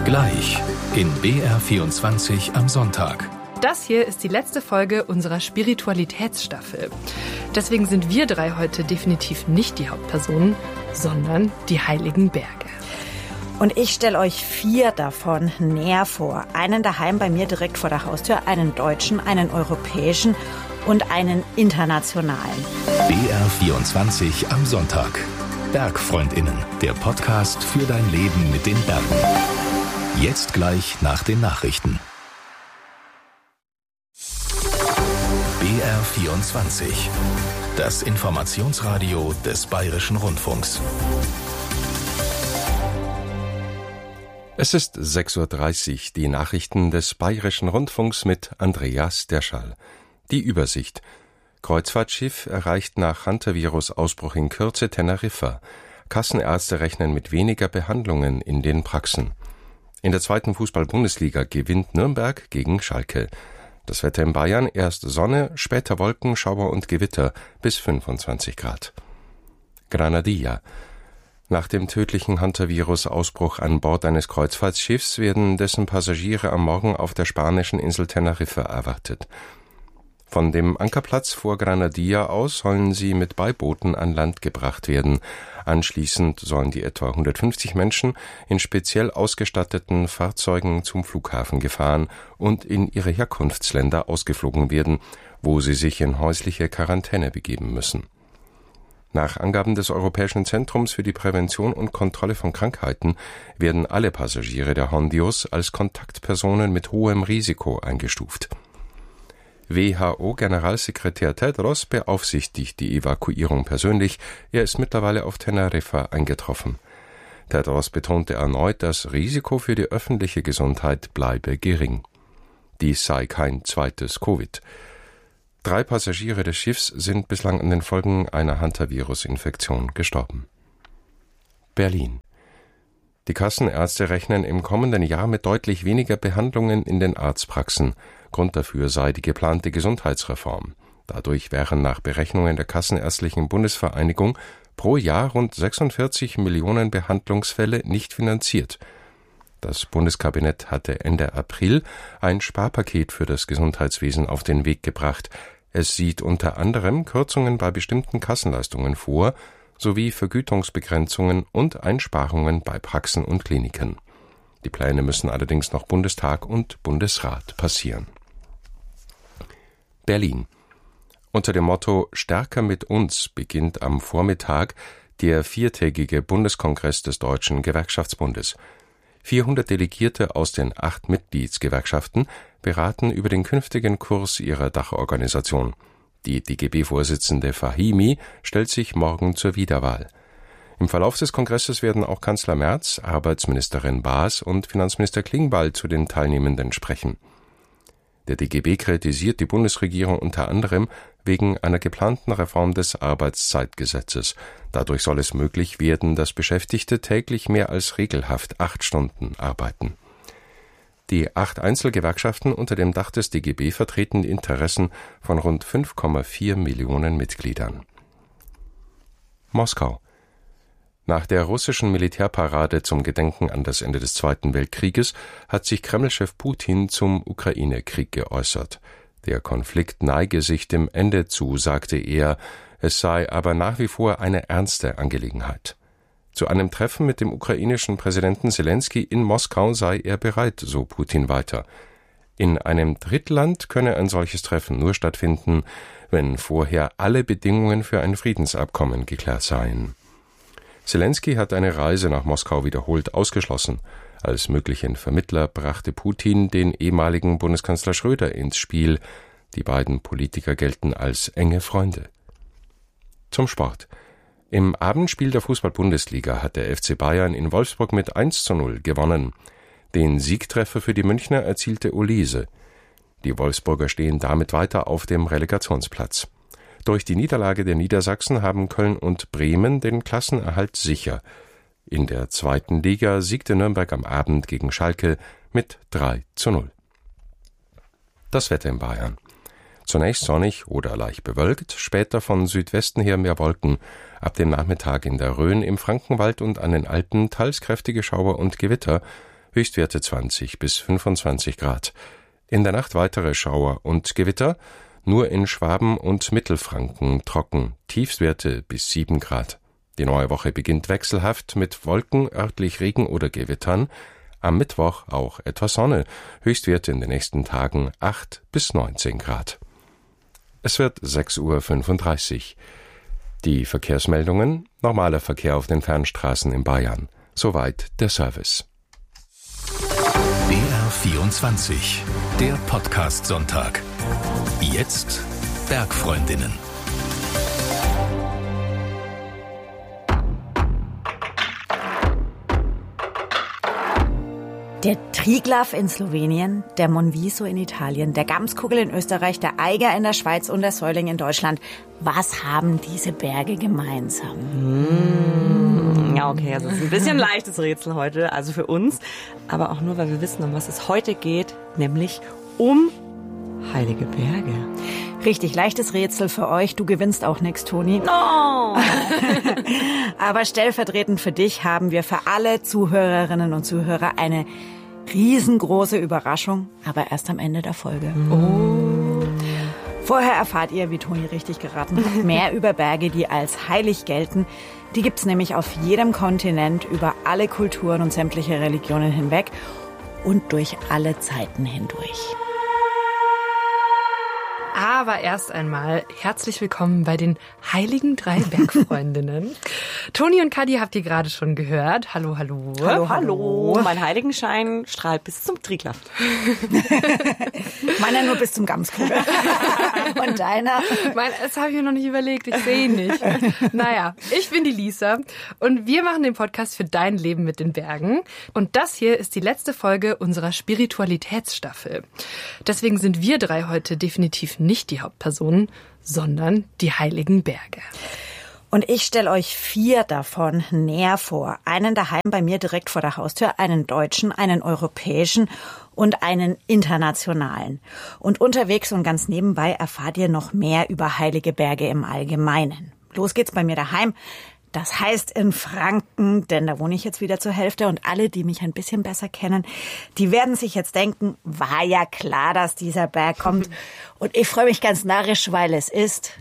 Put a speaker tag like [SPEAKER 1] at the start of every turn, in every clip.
[SPEAKER 1] Gleich in BR24 am Sonntag.
[SPEAKER 2] Das hier ist die letzte Folge unserer Spiritualitätsstaffel. Deswegen sind wir drei heute definitiv nicht die Hauptpersonen, sondern die heiligen Berge.
[SPEAKER 3] Und ich stelle euch 4 davon näher vor. Einen daheim bei mir direkt vor der Haustür, einen deutschen, einen europäischen und einen internationalen.
[SPEAKER 1] BR24 am Sonntag. Bergfreundinnen, der Podcast für dein Leben mit den Bergen. Jetzt gleich nach den Nachrichten. BR24, das Informationsradio des Bayerischen Rundfunks.
[SPEAKER 4] Es ist 6:30 Uhr, die Nachrichten des Bayerischen Rundfunks mit Andreas Derschall. Die Übersicht. Kreuzfahrtschiff erreicht nach Hantavirus-Ausbruch in Kürze Teneriffa. Kassenärzte rechnen mit weniger Behandlungen in den Praxen. In der 2. Fußball-Bundesliga gewinnt Nürnberg gegen Schalke. Das Wetter in Bayern: erst Sonne, später Wolken, Schauer und Gewitter bis 25 Grad. Granadilla. Nach dem tödlichen Hantavirus-Ausbruch an Bord eines Kreuzfahrtschiffs werden dessen Passagiere am Morgen auf der spanischen Insel Teneriffa erwartet. Von dem Ankerplatz vor Granadilla aus sollen sie mit Beibooten an Land gebracht werden. Anschließend sollen die etwa 150 Menschen in speziell ausgestatteten Fahrzeugen zum Flughafen gefahren und in ihre Herkunftsländer ausgeflogen werden, wo sie sich in häusliche Quarantäne begeben müssen. Nach Angaben des Europäischen Zentrums für die Prävention und Kontrolle von Krankheiten werden alle Passagiere der Hondios als Kontaktpersonen mit hohem Risiko eingestuft. WHO-Generalsekretär Tedros beaufsichtigt die Evakuierung persönlich. Er ist mittlerweile auf Teneriffa eingetroffen. Tedros betonte erneut, das Risiko für die öffentliche Gesundheit bleibe gering. Dies sei kein zweites Covid. 3 Passagiere des Schiffs sind bislang an den Folgen einer Hantavirus-Infektion gestorben. Berlin. Die Kassenärzte rechnen im kommenden Jahr mit deutlich weniger Behandlungen in den Arztpraxen. Grund dafür sei die geplante Gesundheitsreform. Dadurch wären nach Berechnungen der Kassenärztlichen Bundesvereinigung pro Jahr rund 46 Millionen Behandlungsfälle nicht finanziert. Das Bundeskabinett hatte Ende April ein Sparpaket für das Gesundheitswesen auf den Weg gebracht. Es sieht unter anderem Kürzungen bei bestimmten Kassenleistungen vor, sowie Vergütungsbegrenzungen und Einsparungen bei Praxen und Kliniken. Die Pläne müssen allerdings noch Bundestag und Bundesrat passieren. Berlin. Unter dem Motto »Stärker mit uns« beginnt am Vormittag der 4-tägige Bundeskongress des Deutschen Gewerkschaftsbundes. 400 Delegierte aus den 8 Mitgliedsgewerkschaften beraten über den künftigen Kurs ihrer Dachorganisation. Die DGB-Vorsitzende Fahimi stellt sich morgen zur Wiederwahl. Im Verlauf des Kongresses werden auch Kanzler Merz, Arbeitsministerin Baas und Finanzminister Klingbeil zu den Teilnehmenden sprechen. Der DGB kritisiert die Bundesregierung unter anderem wegen einer geplanten Reform des Arbeitszeitgesetzes. Dadurch soll es möglich werden, dass Beschäftigte täglich mehr als regelhaft 8 Stunden arbeiten. Die 8 Einzelgewerkschaften unter dem Dach des DGB vertreten die Interessen von rund 5,4 Millionen Mitgliedern. Moskau. Nach der russischen Militärparade zum Gedenken an das Ende des Zweiten Weltkrieges hat sich Kreml-Chef Putin zum Ukraine-Krieg geäußert. Der Konflikt neige sich dem Ende zu, sagte er, es sei aber nach wie vor eine ernste Angelegenheit. Zu einem Treffen mit dem ukrainischen Präsidenten Selenskyj in Moskau sei er bereit, so Putin weiter. In einem Drittland könne ein solches Treffen nur stattfinden, wenn vorher alle Bedingungen für ein Friedensabkommen geklärt seien. Selenskyj hat eine Reise nach Moskau wiederholt ausgeschlossen. Als möglichen Vermittler brachte Putin den ehemaligen Bundeskanzler Schröder ins Spiel. Die beiden Politiker gelten als enge Freunde. Zum Sport. Im Abendspiel der Fußball-Bundesliga hat der FC Bayern in Wolfsburg mit 1:0 gewonnen. Den Siegtreffer für die Münchner erzielte Olise. Die Wolfsburger stehen damit weiter auf dem Relegationsplatz. Durch die Niederlage der Niedersachsen haben Köln und Bremen den Klassenerhalt sicher. In der 2. Liga siegte Nürnberg am Abend gegen Schalke mit 3:0. Das Wetter in Bayern. Zunächst sonnig oder leicht bewölkt, später von Südwesten her mehr Wolken. Ab dem Nachmittag in der Rhön, im Frankenwald und an den Alpen teils kräftige Schauer und Gewitter. Höchstwerte 20 bis 25 Grad. In der Nacht weitere Schauer und Gewitter, nur in Schwaben und Mittelfranken trocken, Tiefstwerte bis 7 Grad. Die neue Woche beginnt wechselhaft mit Wolken, örtlich Regen oder Gewittern. Am Mittwoch auch etwas Sonne, Höchstwerte in den nächsten Tagen 8 bis 19 Grad. Es wird 6:35 Uhr. Die Verkehrsmeldungen, normaler Verkehr auf den Fernstraßen in Bayern. Soweit der Service.
[SPEAKER 1] BR24, der Podcast-Sonntag. Jetzt Bergfreundinnen.
[SPEAKER 3] Der Triglav in Slowenien, der Monviso in Italien, der Gamskugel in Österreich, der Eiger in der Schweiz und der Säuling in Deutschland. Was haben diese Berge gemeinsam?
[SPEAKER 5] Ja, okay, also es ist ein bisschen leichtes Rätsel heute, also für uns, aber auch nur, weil wir wissen, um was es heute geht, nämlich um heilige Berge.
[SPEAKER 3] Richtig leichtes Rätsel für euch. Du gewinnst auch nichts, Toni.
[SPEAKER 5] Oh.
[SPEAKER 3] Aber stellvertretend für dich haben wir für alle Zuhörerinnen und Zuhörer eine riesengroße Überraschung, aber erst am Ende der Folge. Oh. Vorher erfahrt ihr, wie Toni richtig geraten hat, mehr über Berge, die als heilig gelten. Die gibt's nämlich auf jedem Kontinent, über alle Kulturen und sämtliche Religionen hinweg und durch alle Zeiten hindurch.
[SPEAKER 2] Aber erst einmal herzlich willkommen bei den heiligen 3 Bergfreundinnen. Toni und Kadi habt ihr gerade schon gehört. Hallo, hallo.
[SPEAKER 5] Hallo, hallo. Mein Heiligenschein strahlt bis zum Triglav.
[SPEAKER 3] Meiner nur bis zum Gamskugel. Und deiner?
[SPEAKER 2] Das habe ich mir noch nicht überlegt. Ich sehe ihn nicht. Naja, ich bin die Lisa und wir machen den Podcast für dein Leben mit den Bergen. Und das hier ist die letzte Folge unserer Spiritualitätsstaffel. Deswegen sind wir 3 heute definitiv nicht die Hauptpersonen, sondern die heiligen Berge.
[SPEAKER 3] Und ich stelle euch 4 davon näher vor. Einen daheim bei mir direkt vor der Haustür, einen deutschen, einen europäischen und einen internationalen. Und unterwegs und ganz nebenbei erfahrt ihr noch mehr über heilige Berge im Allgemeinen. Los geht's bei mir daheim. Das heißt in Franken, denn da wohne ich jetzt wieder zur Hälfte und alle, die mich ein bisschen besser kennen, die werden sich jetzt denken, war ja klar, dass dieser Berg kommt. Und ich freue mich ganz narrisch, weil es ist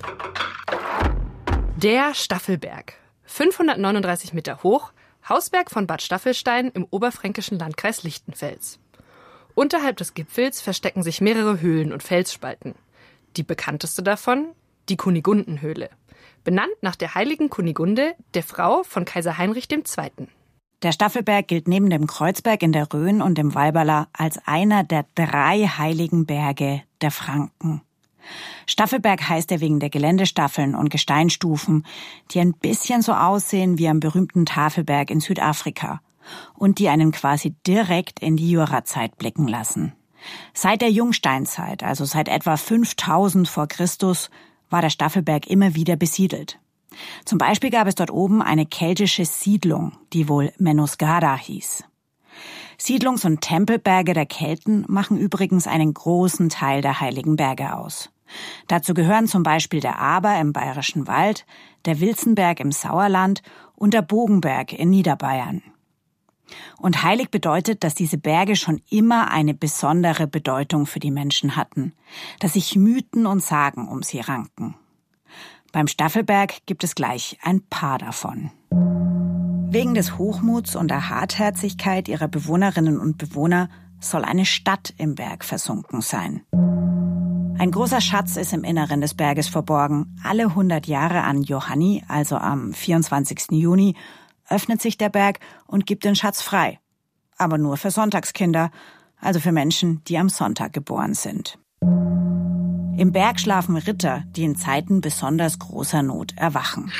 [SPEAKER 2] der Staffelberg. 539 Meter hoch, Hausberg von Bad Staffelstein im oberfränkischen Landkreis Lichtenfels. Unterhalb des Gipfels verstecken sich mehrere Höhlen und Felsspalten. Die bekannteste davon, die Kunigundenhöhle. Benannt nach der heiligen Kunigunde, der Frau von Kaiser Heinrich II.
[SPEAKER 3] Der Staffelberg gilt neben dem Kreuzberg in der Rhön und dem Walberla als einer der 3 heiligen Berge der Franken. Staffelberg heißt er wegen der Geländestaffeln und Gesteinsstufen, die ein bisschen so aussehen wie am berühmten Tafelberg in Südafrika und die einen quasi direkt in die Jurazeit blicken lassen. Seit der Jungsteinzeit, also seit etwa 5000 vor Christus, war der Staffelberg immer wieder besiedelt. Zum Beispiel gab es dort oben eine keltische Siedlung, die wohl Menosgada hieß. Siedlungs- und Tempelberge der Kelten machen übrigens einen großen Teil der heiligen Berge aus. Dazu gehören zum Beispiel der Aber im Bayerischen Wald, der Wilzenberg im Sauerland und der Bogenberg in Niederbayern. Und heilig bedeutet, dass diese Berge schon immer eine besondere Bedeutung für die Menschen hatten, dass sich Mythen und Sagen um sie ranken. Beim Staffelberg gibt es gleich ein paar davon. Wegen des Hochmuts und der Hartherzigkeit ihrer Bewohnerinnen und Bewohner soll eine Stadt im Berg versunken sein. Ein großer Schatz ist im Inneren des Berges verborgen. Alle 100 Jahre an Johanni, also am 24. Juni, öffnet sich der Berg und gibt den Schatz frei. Aber nur für Sonntagskinder, also für Menschen, die am Sonntag geboren sind. Im Berg schlafen Ritter, die in Zeiten besonders großer Not erwachen.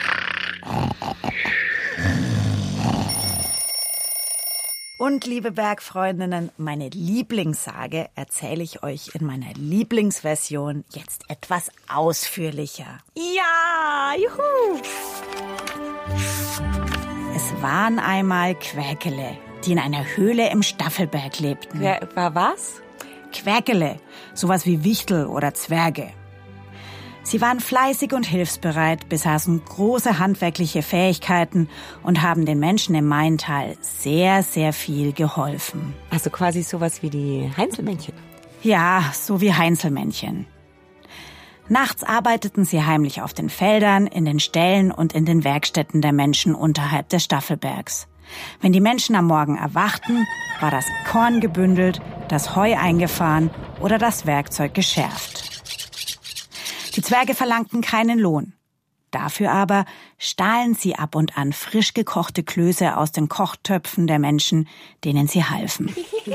[SPEAKER 3] Und liebe Bergfreundinnen, meine Lieblingssage erzähle ich euch in meiner Lieblingsversion jetzt etwas ausführlicher.
[SPEAKER 5] Ja, juhu!
[SPEAKER 3] Es waren einmal Quäkele, die in einer Höhle im Staffelberg lebten.
[SPEAKER 5] War was?
[SPEAKER 3] Quäkele, sowas wie Wichtel oder Zwerge. Sie waren fleißig und hilfsbereit, besaßen große handwerkliche Fähigkeiten und haben den Menschen im Maintal sehr, sehr viel geholfen.
[SPEAKER 5] Also quasi sowas wie die Heinzelmännchen.
[SPEAKER 3] Ja, so wie Heinzelmännchen. Nachts arbeiteten sie heimlich auf den Feldern, in den Ställen und in den Werkstätten der Menschen unterhalb des Staffelbergs. Wenn die Menschen am Morgen erwachten, war das Korn gebündelt, das Heu eingefahren oder das Werkzeug geschärft. Die Zwerge verlangten keinen Lohn. Dafür aber stahlen sie ab und an frisch gekochte Klöße aus den Kochtöpfen der Menschen, denen sie halfen.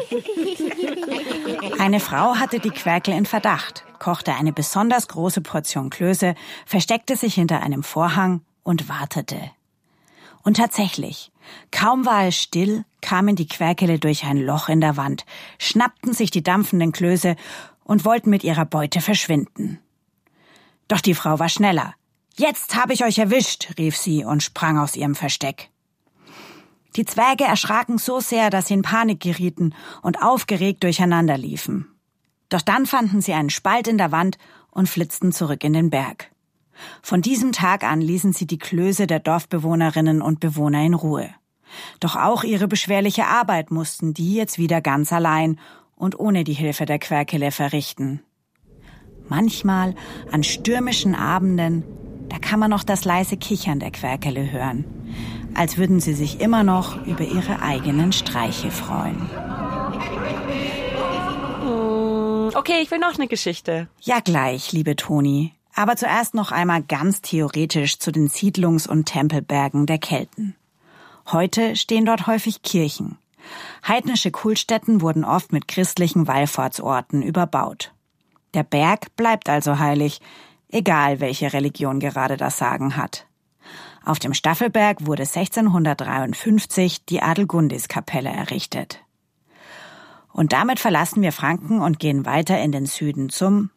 [SPEAKER 3] Eine Frau hatte die Querkel in Verdacht, kochte eine besonders große Portion Klöße, versteckte sich hinter einem Vorhang und wartete. Und tatsächlich, kaum war es still, kamen die Querkele durch ein Loch in der Wand, schnappten sich die dampfenden Klöße und wollten mit ihrer Beute verschwinden. Doch die Frau war schneller. »Jetzt habe ich euch erwischt«, rief sie und sprang aus ihrem Versteck. Die Zwerge erschraken so sehr, dass sie in Panik gerieten und aufgeregt durcheinander liefen. Doch dann fanden sie einen Spalt in der Wand und flitzten zurück in den Berg. Von diesem Tag an ließen sie die Klöße der Dorfbewohnerinnen und Bewohner in Ruhe. Doch auch ihre beschwerliche Arbeit mussten die jetzt wieder ganz allein und ohne die Hilfe der Querkele verrichten. Manchmal, an stürmischen Abenden, da kann man noch das leise Kichern der Querkele hören, als würden sie sich immer noch über ihre eigenen Streiche freuen.
[SPEAKER 5] Okay, ich will noch eine Geschichte.
[SPEAKER 3] Ja, gleich, liebe Toni. Aber zuerst noch einmal ganz theoretisch zu den Siedlungs- und Tempelbergen der Kelten. Heute stehen dort häufig Kirchen. Heidnische Kultstätten wurden oft mit christlichen Wallfahrtsorten überbaut. Der Berg bleibt also heilig, egal welche Religion gerade das Sagen hat. Auf dem Staffelberg wurde 1653 die Adelgundiskapelle errichtet. Und damit verlassen wir Franken und gehen weiter in den Süden zum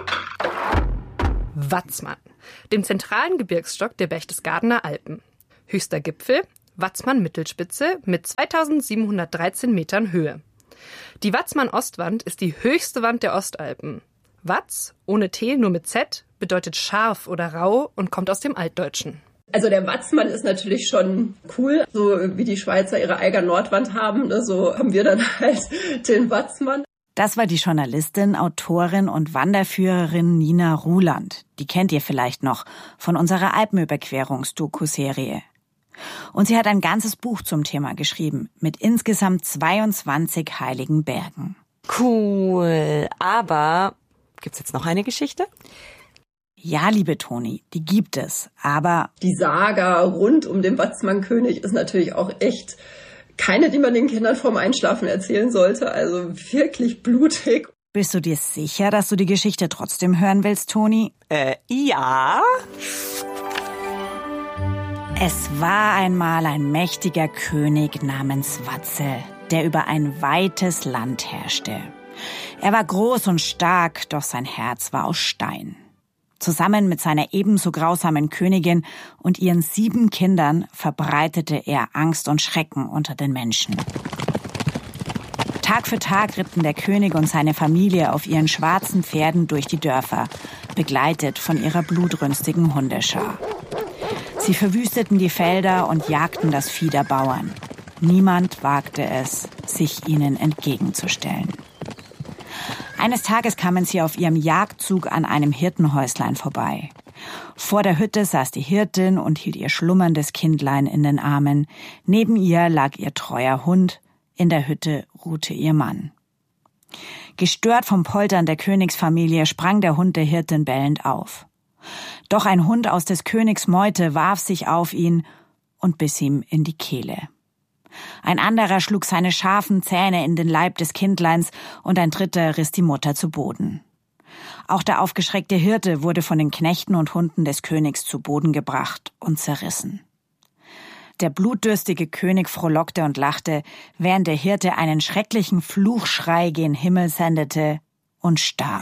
[SPEAKER 2] Watzmann, dem zentralen Gebirgsstock der Berchtesgadener Alpen. Höchster Gipfel, Watzmann-Mittelspitze mit 2713 Metern Höhe. Die Watzmann-Ostwand ist die höchste Wand der Ostalpen. Watz, ohne T, nur mit Z, bedeutet scharf oder rau und kommt aus dem Altdeutschen.
[SPEAKER 6] Also der Watzmann ist natürlich schon cool, so wie die Schweizer ihre Eiger Nordwand haben, ne, so haben wir dann halt den Watzmann.
[SPEAKER 3] Das war die Journalistin, Autorin und Wanderführerin Nina Ruland. Die kennt ihr vielleicht noch von unserer Alpenüberquerungs-Doku-Serie. Und sie hat ein ganzes Buch zum Thema geschrieben, mit insgesamt 22 heiligen Bergen.
[SPEAKER 5] Cool, aber gibt's jetzt noch eine Geschichte?
[SPEAKER 3] Ja, liebe Toni, die gibt es, aber
[SPEAKER 6] die Saga rund um den Watzmann-König ist natürlich auch echt keine, die man den Kindern vorm Einschlafen erzählen sollte. Also wirklich blutig.
[SPEAKER 3] Bist du dir sicher, dass du die Geschichte trotzdem hören willst, Toni?
[SPEAKER 5] Ja.
[SPEAKER 3] Es war einmal ein mächtiger König namens Watzel, der über ein weites Land herrschte. Er war groß und stark, doch sein Herz war aus Stein. Zusammen mit seiner ebenso grausamen Königin und ihren 7 Kindern verbreitete er Angst und Schrecken unter den Menschen. Tag für Tag ritten der König und seine Familie auf ihren schwarzen Pferden durch die Dörfer, begleitet von ihrer blutrünstigen Hundeschar. Sie verwüsteten die Felder und jagten das Vieh der Bauern. Niemand wagte es, sich ihnen entgegenzustellen. Eines Tages kamen sie auf ihrem Jagdzug an einem Hirtenhäuslein vorbei. Vor der Hütte saß die Hirtin und hielt ihr schlummerndes Kindlein in den Armen. Neben ihr lag ihr treuer Hund. In der Hütte ruhte ihr Mann. Gestört vom Poltern der Königsfamilie sprang der Hund der Hirtin bellend auf. Doch ein Hund aus des Königs Meute warf sich auf ihn und biss ihm in die Kehle. Ein anderer schlug seine scharfen Zähne in den Leib des Kindleins und ein dritter riss die Mutter zu Boden. Auch der aufgeschreckte Hirte wurde von den Knechten und Hunden des Königs zu Boden gebracht und zerrissen. Der blutdürstige König frohlockte und lachte, während der Hirte einen schrecklichen Fluchschrei gen Himmel sendete und starb.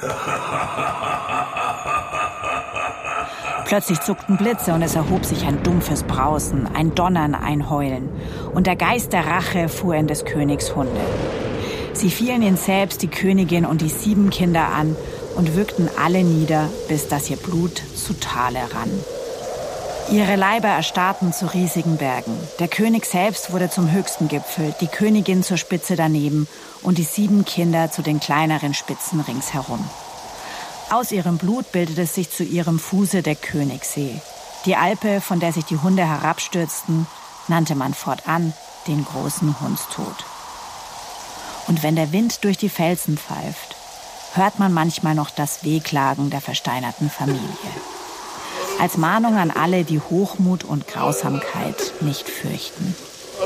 [SPEAKER 3] Plötzlich zuckten Blitze und es erhob sich ein dumpfes Brausen, ein Donnern, ein Heulen. Und der Geist der Rache fuhr in des Königs Hunde. Sie fielen ihn selbst, die Königin und die 7 Kinder an und würgten alle nieder, bis dass ihr Blut zu Tale rann. Ihre Leiber erstarrten zu riesigen Bergen. Der König selbst wurde zum höchsten Gipfel, die Königin zur Spitze daneben und die 7 Kinder zu den kleineren Spitzen ringsherum. Aus ihrem Blut bildete sich zu ihrem Fuße der Königssee. Die Alpe, von der sich die Hunde herabstürzten, nannte man fortan den großen Hundstod. Und wenn der Wind durch die Felsen pfeift, hört man manchmal noch das Wehklagen der versteinerten Familie. Als Mahnung an alle, die Hochmut und Grausamkeit nicht fürchten.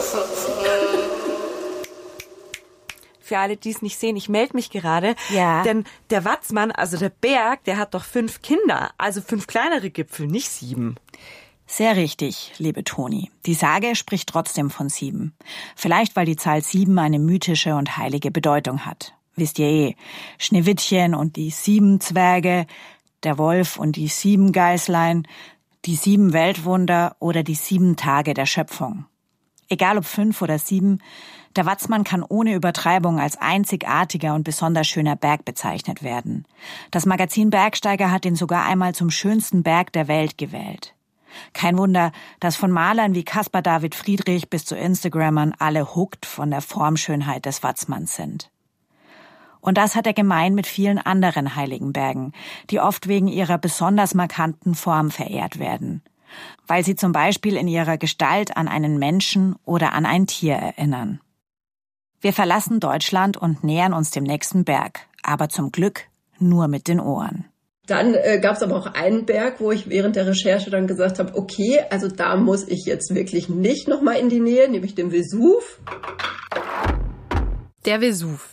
[SPEAKER 5] Für alle, die es nicht sehen, ich melde mich gerade.
[SPEAKER 3] Ja.
[SPEAKER 5] Denn der Watzmann, also der Berg, der hat doch 5 Kinder. Also 5 kleinere Gipfel, nicht 7.
[SPEAKER 3] Sehr richtig, liebe Toni. Die Sage spricht trotzdem von 7. Vielleicht, weil die Zahl 7 eine mythische und heilige Bedeutung hat. Wisst ihr Schneewittchen und die 7 Zwerge, der Wolf und die 7 Geißlein, die 7 Weltwunder oder die 7 Tage der Schöpfung. Egal ob 5 oder 7, der Watzmann kann ohne Übertreibung als einzigartiger und besonders schöner Berg bezeichnet werden. Das Magazin Bergsteiger hat ihn sogar einmal zum schönsten Berg der Welt gewählt. Kein Wunder, dass von Malern wie Caspar David Friedrich bis zu Instagrammern alle hooked von der Formschönheit des Watzmanns sind. Und das hat er gemein mit vielen anderen heiligen Bergen, die oft wegen ihrer besonders markanten Form verehrt werden. Weil sie zum Beispiel in ihrer Gestalt an einen Menschen oder an ein Tier erinnern. Wir verlassen Deutschland und nähern uns dem nächsten Berg, aber zum Glück nur mit den Ohren.
[SPEAKER 6] Dann gab es aber auch einen Berg, wo ich während der Recherche dann gesagt habe, okay, also da muss ich jetzt wirklich nicht nochmal in die Nähe, nämlich den Vesuv.
[SPEAKER 2] Der Vesuv.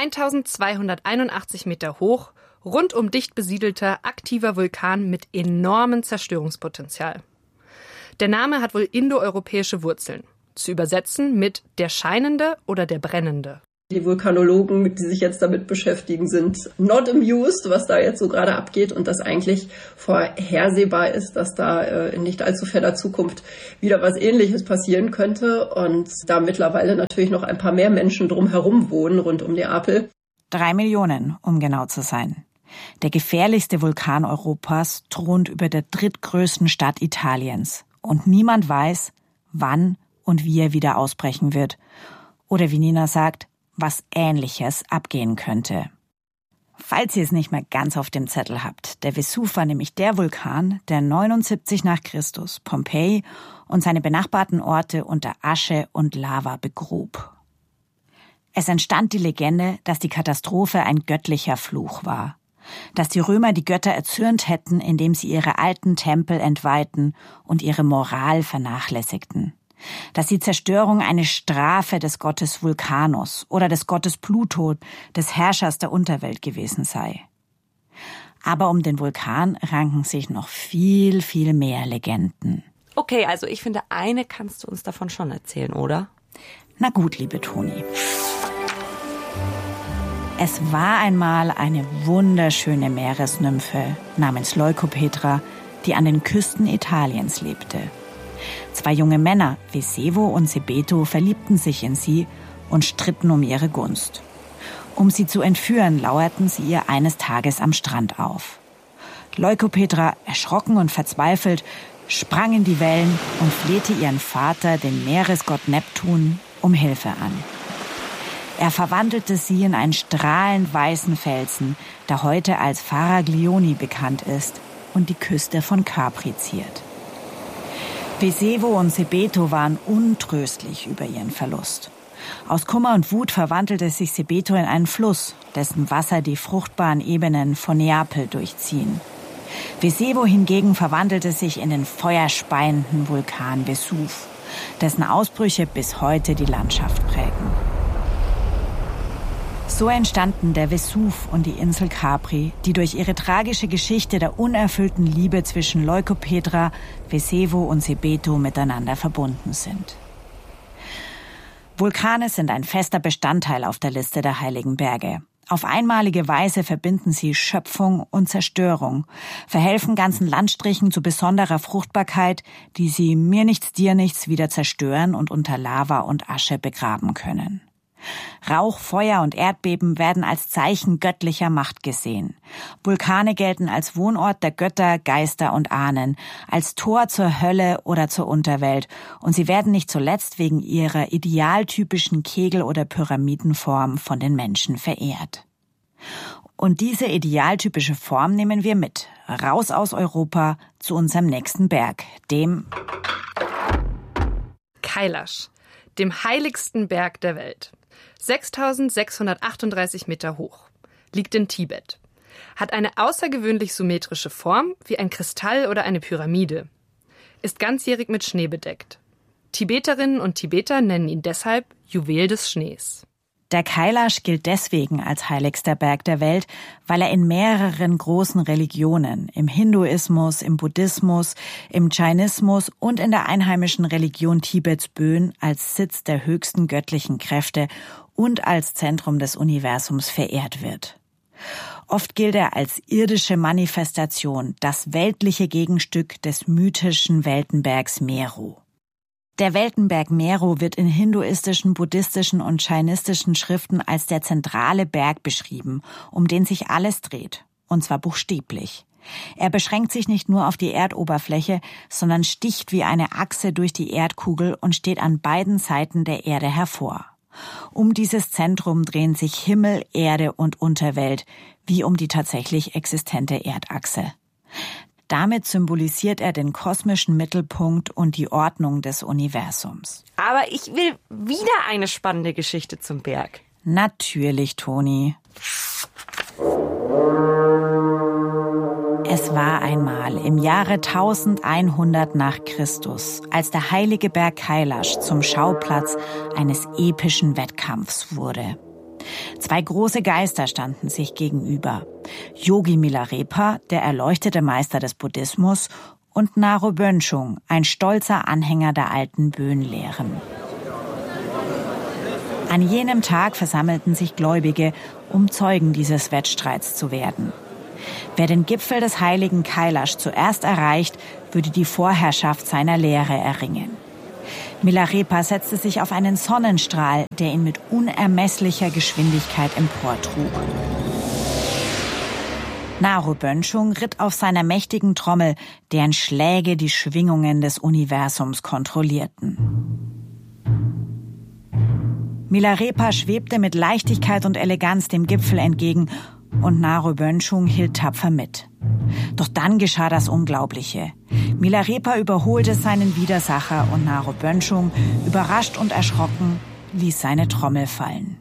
[SPEAKER 2] 1281 Meter hoch, rundum dicht besiedelter, aktiver Vulkan mit enormem Zerstörungspotenzial. Der Name hat wohl indoeuropäische Wurzeln. Zu übersetzen mit der Scheinende oder der Brennende.
[SPEAKER 6] Die Vulkanologen, die sich jetzt damit beschäftigen, sind not amused, was da jetzt so gerade abgeht und dass eigentlich vorhersehbar ist, dass da in nicht allzu ferner Zukunft wieder was Ähnliches passieren könnte und da mittlerweile natürlich noch ein paar mehr Menschen drumherum wohnen rund um Neapel.
[SPEAKER 3] 3 Millionen, um genau zu sein. Der gefährlichste Vulkan Europas thront über der drittgrößten Stadt Italiens und niemand weiß, wann und wie er wieder ausbrechen wird. Oder wie Nina sagt, was Ähnliches abgehen könnte. Falls ihr es nicht mehr ganz auf dem Zettel habt, der Vesuv war nämlich der Vulkan, der 79 nach Christus Pompeji und seine benachbarten Orte unter Asche und Lava begrub. Es entstand die Legende, dass die Katastrophe ein göttlicher Fluch war. Dass die Römer die Götter erzürnt hätten, indem sie ihre alten Tempel entweihten und ihre Moral vernachlässigten. Dass die Zerstörung eine Strafe des Gottes Vulcanus oder des Gottes Pluto, des Herrschers der Unterwelt gewesen sei. Aber um den Vulkan ranken sich noch viel, viel mehr Legenden.
[SPEAKER 5] Okay, also ich finde, eine kannst du uns davon schon erzählen, oder?
[SPEAKER 3] Na gut, liebe Toni. Es war einmal eine wunderschöne Meeresnymphe namens Leukopetra, die an den Küsten Italiens lebte. 2 junge Männer, Vesevo und Sebeto, verliebten sich in sie und stritten um ihre Gunst. Um sie zu entführen, lauerten sie ihr eines Tages am Strand auf. Leukopetra, erschrocken und verzweifelt, sprang in die Wellen und flehte ihren Vater, den Meeresgott Neptun, um Hilfe an. Er verwandelte sie in einen strahlend weißen Felsen, der heute als Faraglioni bekannt ist und die Küste von Capri ziert. Vesevo und Sebeto waren untröstlich über ihren Verlust. Aus Kummer und Wut verwandelte sich Sebeto in einen Fluss, dessen Wasser die fruchtbaren Ebenen von Neapel durchziehen. Vesevo hingegen verwandelte sich in den feuerspeienden Vulkan Vesuv, dessen Ausbrüche bis heute die Landschaft prägen. So entstanden der Vesuv und die Insel Capri, die durch ihre tragische Geschichte der unerfüllten Liebe zwischen Leukopetra, Vesevo und Sebeto miteinander verbunden sind. Vulkane sind ein fester Bestandteil auf der Liste der heiligen Berge. Auf einmalige Weise verbinden sie Schöpfung und Zerstörung, verhelfen ganzen Landstrichen zu besonderer Fruchtbarkeit, die sie mir nichts, dir nichts wieder zerstören und unter Lava und Asche begraben können. Rauch, Feuer und Erdbeben werden als Zeichen göttlicher Macht gesehen. Vulkane gelten als Wohnort der Götter, Geister und Ahnen, als Tor zur Hölle oder zur Unterwelt, und sie werden nicht zuletzt wegen ihrer idealtypischen Kegel- oder Pyramidenform von den Menschen verehrt. Und diese idealtypische Form nehmen wir mit, raus aus Europa zu unserem nächsten Berg, dem
[SPEAKER 2] Kailash, dem heiligsten Berg der Welt. 6.638 Meter hoch, liegt in Tibet, hat eine außergewöhnlich symmetrische Form wie ein Kristall oder eine Pyramide, ist ganzjährig mit Schnee bedeckt. Tibeterinnen und Tibeter nennen ihn deshalb Juwel des Schnees.
[SPEAKER 3] Der Kailash gilt deswegen als heiligster Berg der Welt, weil er in mehreren großen Religionen, im Hinduismus, im Buddhismus, im Jainismus und in der einheimischen Religion Tibets Bön als Sitz der höchsten göttlichen Kräfte und als Zentrum des Universums verehrt wird. Oft gilt er als irdische Manifestation, das weltliche Gegenstück des mythischen Weltenbergs Meru. Der Weltenberg Meru wird in hinduistischen, buddhistischen und jainistischen Schriften als der zentrale Berg beschrieben, um den sich alles dreht, und zwar buchstäblich. Er beschränkt sich nicht nur auf die Erdoberfläche, sondern sticht wie eine Achse durch die Erdkugel und steht an beiden Seiten der Erde hervor. Um dieses Zentrum drehen sich Himmel, Erde und Unterwelt, wie um die tatsächlich existente Erdachse. Damit symbolisiert er den kosmischen Mittelpunkt und die Ordnung des Universums.
[SPEAKER 5] Aber ich will wieder eine spannende Geschichte zum Berg.
[SPEAKER 3] Natürlich, Toni. Es war einmal im Jahre 1100 nach Christus, als der heilige Berg Kailash zum Schauplatz eines epischen Wettkampfs wurde. Zwei große Geister standen sich gegenüber. Yogi Milarepa, der erleuchtete Meister des Buddhismus, und Naru Bönschung, ein stolzer Anhänger der alten Bön-Lehren. An jenem Tag versammelten sich Gläubige, um Zeugen dieses Wettstreits zu werden. Wer den Gipfel des heiligen Kailash zuerst erreicht, würde die Vorherrschaft seiner Lehre erringen. Milarepa setzte sich auf einen Sonnenstrahl, der ihn mit unermesslicher Geschwindigkeit emportrug. Naru Bönschung ritt auf seiner mächtigen Trommel, deren Schläge die Schwingungen des Universums kontrollierten. Milarepa schwebte mit Leichtigkeit und Eleganz dem Gipfel entgegen und Naru Bönschung hielt tapfer mit. Doch dann geschah das Unglaubliche. Milarepa überholte seinen Widersacher und Naru Bönschung, überrascht und erschrocken, ließ seine Trommel fallen.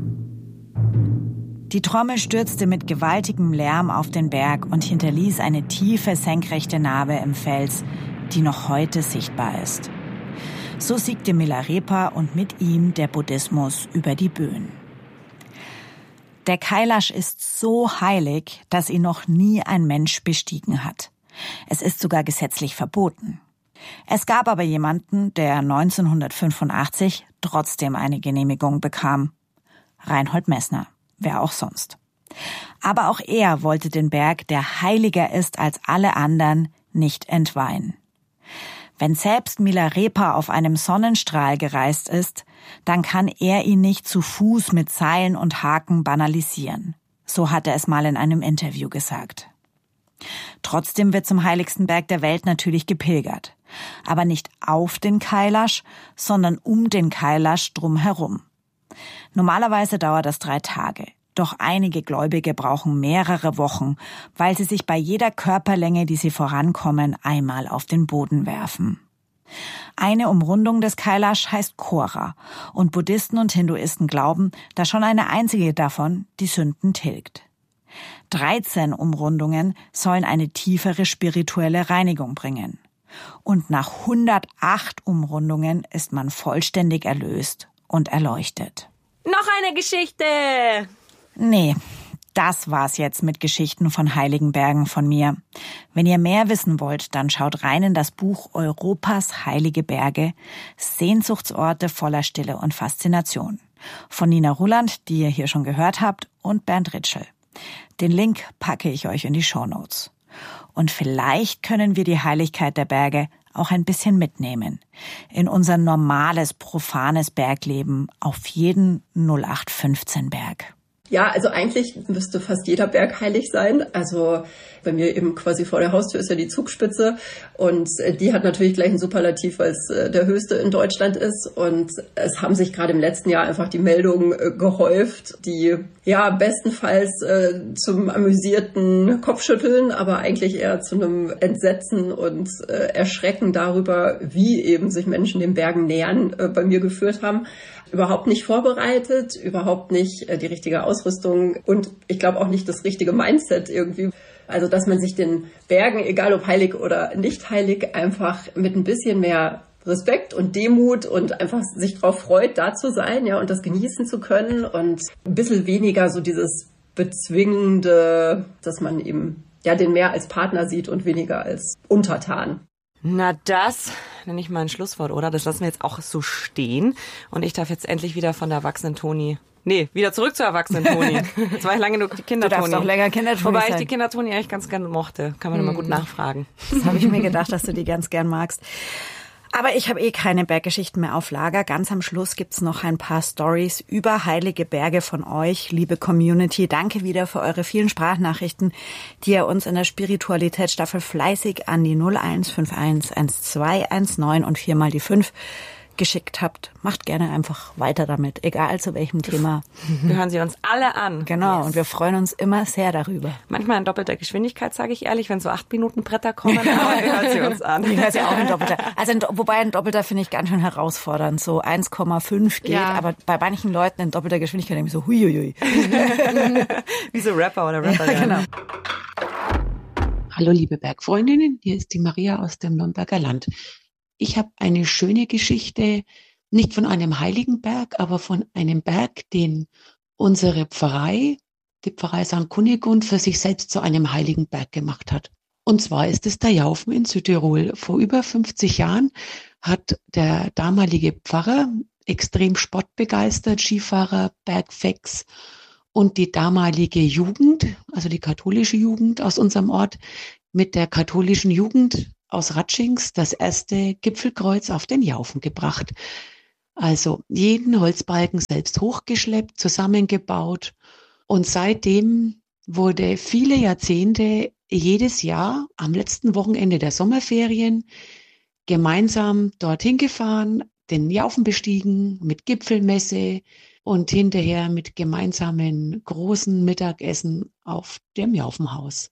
[SPEAKER 3] Die Trommel stürzte mit gewaltigem Lärm auf den Berg und hinterließ eine tiefe, senkrechte Narbe im Fels, die noch heute sichtbar ist. So siegte Milarepa und mit ihm der Buddhismus über die Bön. Der Kailash ist so heilig, dass ihn noch nie ein Mensch bestiegen hat. Es ist sogar gesetzlich verboten. Es gab aber jemanden, der 1985 trotzdem eine Genehmigung bekam. Reinhold Messner, wer auch sonst. Aber auch er wollte den Berg, der heiliger ist als alle anderen, nicht entweihen. Wenn selbst Milarepa auf einem Sonnenstrahl gereist ist, dann kann er ihn nicht zu Fuß mit Seilen und Haken banalisieren. So hat er es mal in einem Interview gesagt. Trotzdem wird zum heiligsten Berg der Welt natürlich gepilgert. Aber nicht auf den Kailash, sondern um den Kailash drumherum. Normalerweise dauert das 3 Tage. Doch einige Gläubige brauchen mehrere Wochen, weil sie sich bei jeder Körperlänge, die sie vorankommen, einmal auf den Boden werfen. Eine Umrundung des Kailash heißt Kora und Buddhisten und Hinduisten glauben, dass schon eine einzige davon die Sünden tilgt. 13 Umrundungen sollen eine tiefere spirituelle Reinigung bringen. Und nach 108 Umrundungen ist man vollständig erlöst und erleuchtet.
[SPEAKER 5] Noch eine Geschichte!
[SPEAKER 3] Nee, das war's jetzt mit Geschichten von heiligen Bergen von mir. Wenn ihr mehr wissen wollt, dann schaut rein in das Buch Europas heilige Berge, Sehnsuchtsorte voller Stille und Faszination. Von Nina Ruland, die ihr hier schon gehört habt, und Bernd Ritschl. Den Link packe ich euch in die Shownotes. Und vielleicht können wir die Heiligkeit der Berge auch ein bisschen mitnehmen. In unser normales, profanes Bergleben auf jeden 0815-Berg.
[SPEAKER 6] Ja, also eigentlich müsste fast jeder Berg heilig sein. Also bei mir eben quasi vor der Haustür ist ja die Zugspitze und die hat natürlich gleich einen Superlativ, weil es der höchste in Deutschland ist. Und es haben sich gerade im letzten Jahr einfach die Meldungen gehäuft, die ja bestenfalls zum amüsierten Kopfschütteln, aber eigentlich eher zu einem Entsetzen und Erschrecken darüber, wie eben sich Menschen den Bergen nähern, bei mir geführt haben. Überhaupt nicht vorbereitet, überhaupt nicht die richtige Ausrüstung und ich glaube auch nicht das richtige Mindset irgendwie. Also dass man sich den Bergen, egal ob heilig oder nicht heilig, einfach mit ein bisschen mehr Respekt und Demut und einfach sich drauf freut, da zu sein, ja, und das genießen zu können und ein bisschen weniger so dieses Bezwingende, dass man eben ja den mehr als Partner sieht und weniger als Untertan.
[SPEAKER 5] Na, das nenne ich mal ein Schlusswort, oder? Das lassen wir jetzt auch so stehen. Und ich darf jetzt endlich wieder von der erwachsenen Toni. Nee, wieder zurück zur erwachsenen Toni. Jetzt war ich lange genug die Kindertoni.
[SPEAKER 3] Du darfst auch länger Kindertoni
[SPEAKER 5] Wobei
[SPEAKER 3] sein.
[SPEAKER 5] ich die Kindertoni eigentlich ganz gerne mochte. Kann man immer gut nachfragen.
[SPEAKER 3] Das habe ich mir gedacht, dass du die ganz gern magst. Aber ich habe keine Berggeschichten mehr auf Lager. Ganz am Schluss gibt's noch ein paar Stories über heilige Berge von euch, liebe Community. Danke wieder für eure vielen Sprachnachrichten, die ihr uns in der Spiritualitätsstaffel fleißig an die 0151 1219 und 4x5 geschickt habt. Macht gerne einfach weiter damit, egal zu welchem Thema.
[SPEAKER 5] Wir hören sie uns alle an.
[SPEAKER 3] Genau, und wir freuen uns immer sehr darüber.
[SPEAKER 5] Manchmal in doppelter Geschwindigkeit, sage ich ehrlich, wenn so 8 Minuten Bretter kommen, aber hört sie uns an.
[SPEAKER 3] Ich höre sie auch in doppelter. Also wobei ein doppelter finde ich ganz schön herausfordernd. So 1,5 geht, aber bei manchen Leuten in doppelter Geschwindigkeit denke ich so huiuiui.
[SPEAKER 5] Wie so Rapper oder Rapperin.
[SPEAKER 3] Ja, genau.
[SPEAKER 7] Hallo liebe Bergfreundinnen, hier ist die Maria aus dem Nürnberger Land. Ich habe eine schöne Geschichte, nicht von einem heiligen Berg, aber von einem Berg, den unsere Pfarrei, die Pfarrei St. Kunigund, für sich selbst zu einem heiligen Berg gemacht hat. Und zwar ist es der Jaufen in Südtirol. Vor über 50 Jahren hat der damalige Pfarrer, extrem sportbegeistert, Skifahrer, Bergfex und die damalige Jugend, also die katholische Jugend aus unserem Ort, mit der katholischen Jugend aus Ratschings das erste Gipfelkreuz auf den Jaufen gebracht. Also jeden Holzbalken selbst hochgeschleppt, zusammengebaut. Und seitdem wurde viele Jahrzehnte jedes Jahr am letzten Wochenende der Sommerferien gemeinsam dorthin gefahren, den Jaufen bestiegen mit Gipfelmesse und hinterher mit gemeinsamen großen Mittagessen auf dem Jaufenhaus.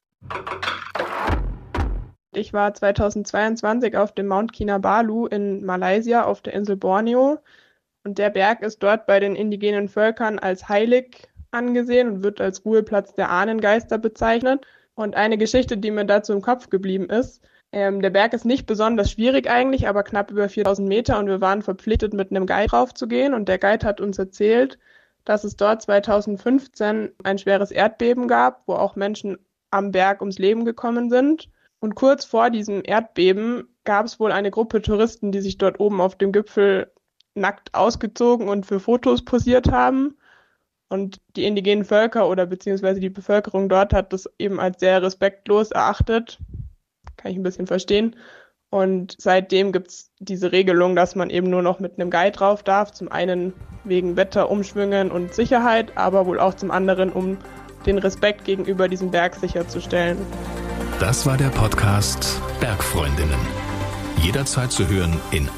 [SPEAKER 8] Ich war 2022 auf dem Mount Kinabalu in Malaysia auf der Insel Borneo und der Berg ist dort bei den indigenen Völkern als heilig angesehen und wird als Ruheplatz der Ahnengeister bezeichnet. Und eine Geschichte, die mir dazu im Kopf geblieben ist, der Berg ist nicht besonders schwierig eigentlich, aber knapp über 4000 Meter und wir waren verpflichtet, mit einem Guide raufzugehen und der Guide hat uns erzählt, dass es dort 2015 ein schweres Erdbeben gab, wo auch Menschen am Berg ums Leben gekommen sind. Und kurz vor diesem Erdbeben gab es wohl eine Gruppe Touristen, die sich dort oben auf dem Gipfel nackt ausgezogen und für Fotos posiert haben. Und die indigenen Völker oder beziehungsweise die Bevölkerung dort hat das eben als sehr respektlos erachtet. Kann ich ein bisschen verstehen. Und seitdem gibt es diese Regelung, dass man eben nur noch mit einem Guide drauf darf. Zum einen wegen Wetter, Umschwüngen und Sicherheit, aber wohl auch zum anderen, um den Respekt gegenüber diesem Berg sicherzustellen.
[SPEAKER 1] Das war der Podcast Bergfreundinnen. Jederzeit zu hören in